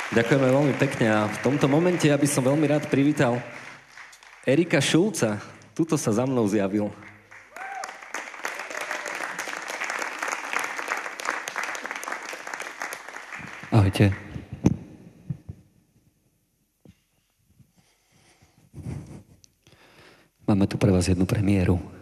Ďakujeme veľmi pekne a v tomto momente ja by som veľmi rád privítal Erika Šulca. Tuto sa za mnou zjavil. Ahojte. Máme tu pre vás jednu premiéru.